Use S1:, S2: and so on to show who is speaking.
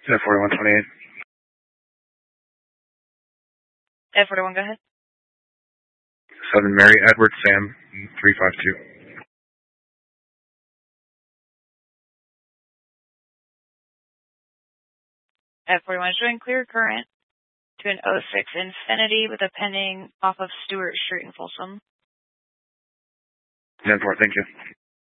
S1: At 4128.
S2: At 41, go ahead.
S1: 7 Mary Edward Sam 352.
S2: At 41, showing clear current to an 06 Infinity with a pending off of Stewart Street in Folsom.
S1: 10-4, thank you.